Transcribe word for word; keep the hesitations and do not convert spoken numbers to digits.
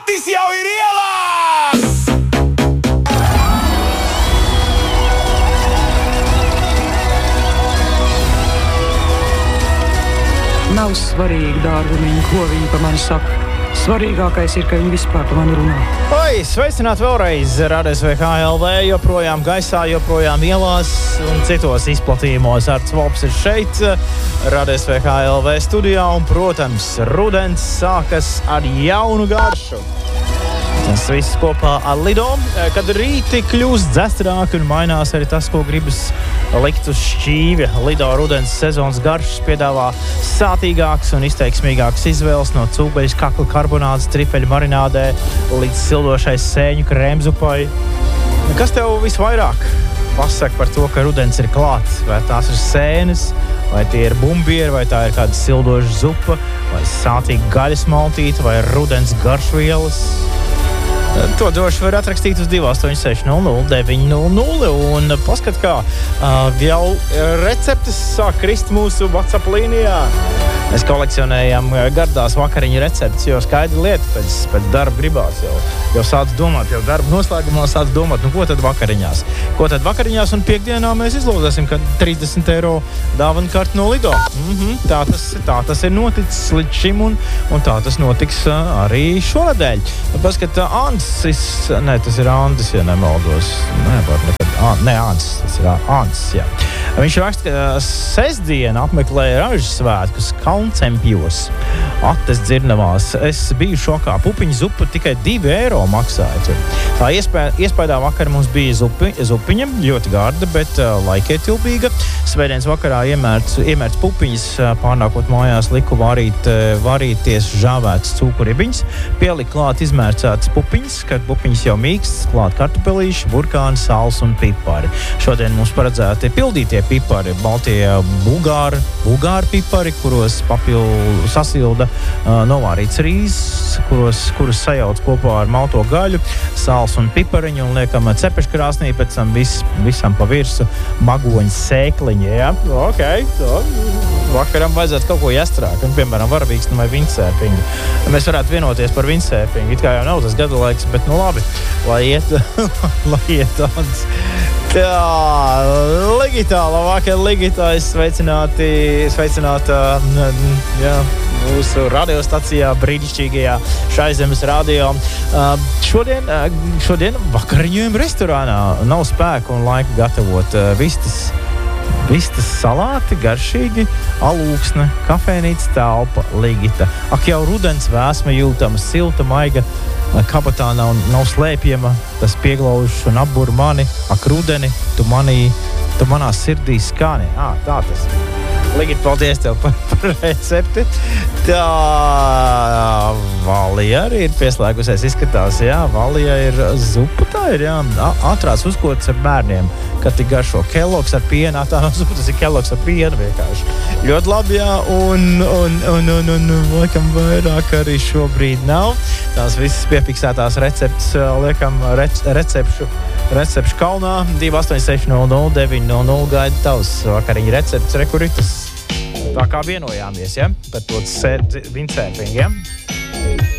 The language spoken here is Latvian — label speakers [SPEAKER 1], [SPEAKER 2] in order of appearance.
[SPEAKER 1] Atis jau ir ielās!
[SPEAKER 2] Nav svarīgi, dārgumiņi, ko viņi pa mani saka. Svarīgākais ir, ka viņi vispār pa mani runā.
[SPEAKER 3] Oi, sveicināt vēlreiz R S V H L V, joprojām gaisā, joprojām ielās un citos izplatījumos. Arts Volps ir šeit, R S V H L V studijā un, protams, rudens sākas ar jaunu garšu. Tas viss kopā ar Lido, kad rīti kļūst dzestrāki un mainās arī tas, ko gribas likt uz šķīvja. Lido rudens sezonas garšas piedāvā sātīgāks un izteiksmīgāks izvēles no cūgaļas kakla karbonādes trifeļu marinādē līdz sildošai sēņu krēmzupai. Kas tev visvairāk pasaka par to, ka rudens ir klāts? Vai tās ir sēnes, vai tie ir bumbieri, vai tā ir kāda sildoša zupa, vai sātīga gaļas maltīte, vai rudens garšvielas? To droši var atrakstīt uz divi astoņi seši nulle nulle deviņi nulle nulle un paskat, kā uh, jau receptes sāk krist mūsu WhatsApp līnijā. Mēs kolekcionējam gardās vakariņu receptes, jo skaidra lieta pēc, pēc darba gribās jau, jau sāc domāt, jau darba noslēgumā sāc domāt, nu ko tad vakariņās? Ko tad vakariņās un piekdienā mēs izlozēsim, kad trīsdesmit eiro dāvana karti no Lido. Mm-hmm, tā, tas, tā tas ir noticis līdz šim un, un tā tas notiks uh, arī šonadēļ. Paskat, uh, Ansis, ne, tas ir Andis, ja nemaldos. Nevar nekad, An, ne, Ansis, tas ir Ansis, jā. Viņš raksta, ka sestdien apmeklēja ražas svētkus Kalncempjos, Ates dzirnavās. Es biju šokā. Pupiņu zupa tikai divi eiro maksāja. Tā iespēj, iespējā vakar mums bija zupi, zupiņa, ļoti garda, bet uh, laikietilpīga. Svētdienas vakarā iemērts, iemērts pupiņas, pārnākot mājās liku varīt, varīties žāvētas cūkuribiņas, pielikt klāt izmērcētas pupiņas, kad pupiņas jau mīkstas, klāt kartupelīši, burkāni, sāls un pipari. Šodien mums paredzēti pildītie pipari, baltie bulgāri, bulgāri pipari, kuros papildu sasilda uh, novārīts rīzes, kuros, kurus sajauc kopā ar malto gaļu, sāls un pipariņu un liekam cepeškrāsnī, pēc tam vis, visam pa virsu magoņu sēkliņu. Ja? Ok, to. Vakaram vajadzētu kaut ko jastrāk, un, piemēram, varavīksni vai vinsērpiņu. Mēs varētu vienoties par vinsērpiņu, it kā jau nav tas gada laiks, bet nu labi, lai iet, lai iet tāds. Tā, Ligitā, labvakar, Ligitā, es sveicināti, sveicināta, jā, mūsu radiostacijā, brīnišķīgajā Šaizemes radio. Šodien, šodien vakariņojam restorānā, nav spēka un laika gatavot vistas. Vistas salāti, garšīgi, alūksne, kafejnīca telpa, Ligita. Ak, jau rudens vēsma jūtama, silta, maiga, kabatā nav, nav slēpjama, tas pieglaužs un apbur mani. Ak, rudeni, tu manī, tu manā sirdī skani. Ā, tā tas ir. Ligita, paldies tev par, par recepti. Tā, Valija arī ir pieslēgusies, izskatās, jā, Valija ir zupa, tā ir, jā, ātrās uzkotas ar bērniem, kad tik garšo Kellogs ar pienu, tā nav zupa, tas ir Kellogs ar pienu vienkārši. Ļoti labi, jā, un, un, un, un, un, un liekam vairāk arī šobrīd nav. Tās visas piefiksētās receptes, liekam, rec, recepšu, recepšu kalnā, divi astoņi seši nulle nulle deviņi nulle nulle gaida tavs vakariņu receptes, rekuritas. Tā kā vienojāmies, ja, par to vinsērpiņu, ja.